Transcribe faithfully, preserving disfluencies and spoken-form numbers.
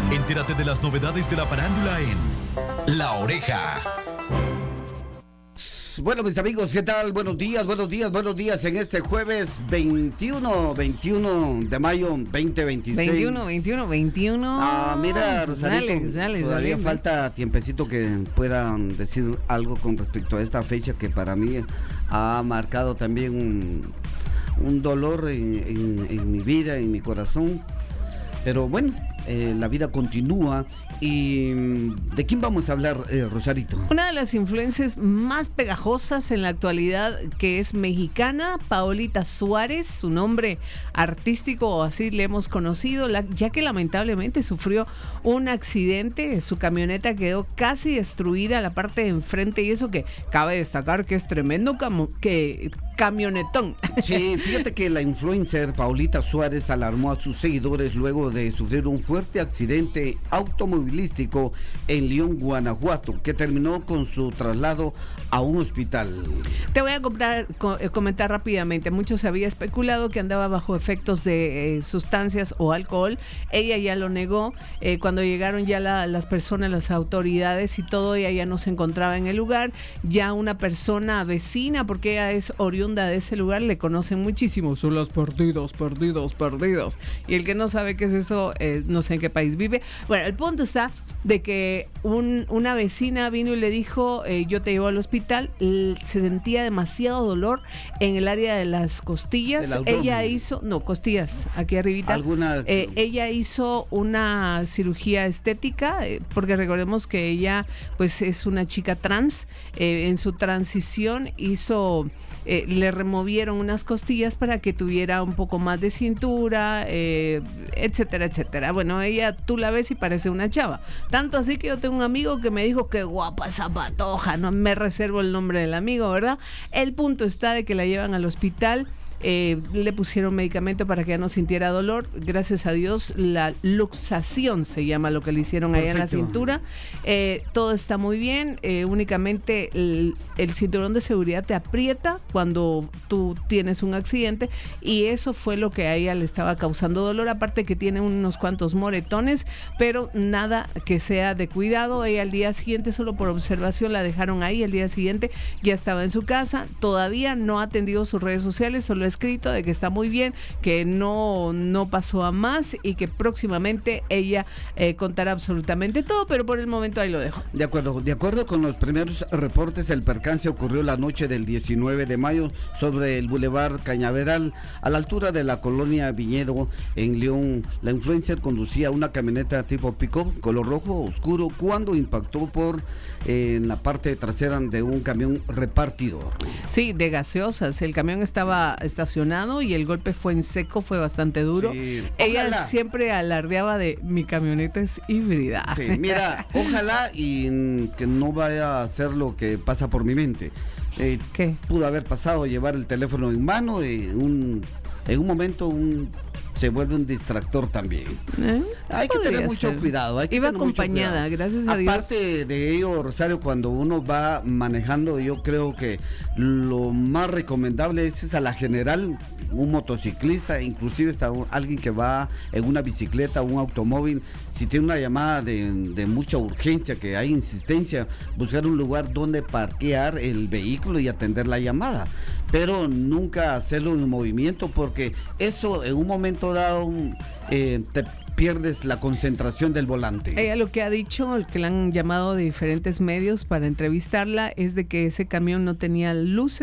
Entérate de las novedades de la farándula en La Oreja. Bueno, mis amigos, ¿qué tal? Buenos días, buenos días, buenos días en este jueves veintiuno, veintiuno de mayo veinte veintiséis. veintiuno, veintiuno, veintiuno. Ah, mira, Rosarito, Dale, dale, todavía dale. falta tiempecito que puedan decir algo con respecto a esta fecha que para mí ha marcado también un, un dolor en, en, en mi vida, en mi corazón. Pero bueno, eh, la vida continúa. ¿Y de quién vamos a hablar, eh, Rosarito? Una de las influencias más pegajosas en la actualidad, que es mexicana, Paolita Suárez, su nombre artístico o así le hemos conocido, la, ya que lamentablemente sufrió un accidente, su camioneta quedó casi destruida, la parte de enfrente, y eso que cabe destacar que es tremendo camo, que camionetón. Sí, fíjate que la influencer Paolita Suárez alarmó a sus seguidores luego de sufrir un fuerte accidente automovilístico en León, Guanajuato, que terminó con su traslado a un hospital. Te voy a comprar, co- eh, comentar rápidamente. Mucho se había especulado que andaba bajo efectos de eh, sustancias o alcohol. Ella ya lo negó. Eh, cuando llegaron ya la, las personas, las autoridades y todo, ella ya no se encontraba en el lugar. Ya una persona vecina, porque ella es oriunda de ese lugar, le conocen muchísimo. Son los perdidos, perdidos, perdidos. Y el que no sabe qué es eso, eh, no sé en qué país vive. Bueno, el punto está de que un, una vecina vino y le dijo, eh, yo te llevo al hospital. L- se sentía demasiado dolor en el área de las costillas. Del abdomen. Ella hizo, no, costillas, aquí arribita. ¿Alguna? Eh, ella hizo una cirugía estética, eh, porque recordemos que ella pues es una chica trans. Eh, en su transición hizo, eh, le removieron unas costillas para que tuviera un poco más de cintura, eh, etcétera, etcétera. Bueno, ella tú la ves y parece una chava. Tanto así que yo tengo un amigo que me dijo que guapa esa patoja, no me reservo el nombre del amigo, ¿verdad? El punto está de que la llevan al hospital. Eh, le pusieron medicamento para que ya no sintiera dolor. Gracias a Dios, la luxación se llama lo que le hicieron allá en la Perfecto. cintura. Eh, todo está muy bien. Eh, únicamente el, el cinturón de seguridad te aprieta cuando tú tienes un accidente, y eso fue lo que a ella le estaba causando dolor. Aparte que tiene unos cuantos moretones, pero nada que sea de cuidado. Ella al día siguiente, solo por observación, la dejaron ahí. El día siguiente ya estaba en su casa. Todavía no ha atendido sus redes sociales, solo escrito de que está muy bien, que no, no pasó a más y que próximamente ella eh, contará absolutamente todo, pero por el momento ahí lo dejo. De acuerdo, de acuerdo con los primeros reportes, el percance ocurrió la noche del diecinueve de mayo sobre el Boulevard Cañaveral, a la altura de la colonia Viñedo, en León. La influencer conducía una camioneta tipo pick-up color rojo oscuro cuando impactó por eh, en la parte trasera de un camión repartidor. Sí, de gaseosas. El camión estaba estacionado y el golpe fue en seco, fue bastante duro. Sí, Ella ojalá. siempre alardeaba de mi camioneta es híbrida. Sí, mira, ojalá y mm, que no vaya a ser lo que pasa por mi mente. Eh, ¿Qué? Pudo haber pasado, llevar el teléfono en mano y un, en un momento un, se vuelve un distractor también. ¿Eh? Hay que Podría tener mucho ser. cuidado. Hay que Iba tener mucho acompañada, cuidado. gracias a Dios. Aparte de ello, Rosario, cuando uno va manejando, yo creo que lo más recomendable es, es a la general, un motociclista, inclusive hasta un- alguien que va en una bicicleta o un automóvil, si tiene una llamada de, de mucha urgencia, que hay insistencia, buscar un lugar donde parquear el vehículo y atender la llamada. Pero nunca hacerlo en movimiento, porque eso en un momento dado eh, te pierdes la concentración del volante. Ella lo que ha dicho, el que le han llamado de diferentes medios para entrevistarla, es de que ese camión no tenía luces